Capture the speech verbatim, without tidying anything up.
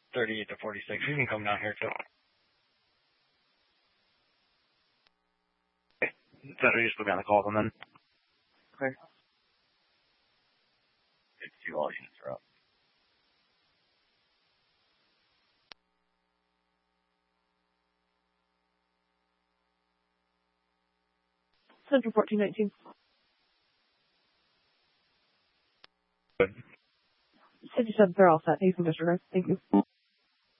thirty-eight to forty-six. You can come down here, too. Okay. Center, you just put me on the call, and then. Okay. Two all units are up. Central fourteen nineteen. Good. fifty-seven, they're all set. You can disregard. Thank you.